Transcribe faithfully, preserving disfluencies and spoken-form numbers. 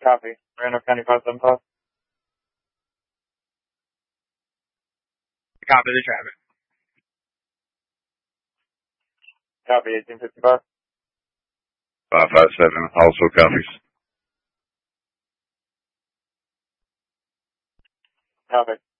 Copy. Randolph County five seven five. Copy the traffic. Copy eighteen fifty-five. five five seven also copies. Copy.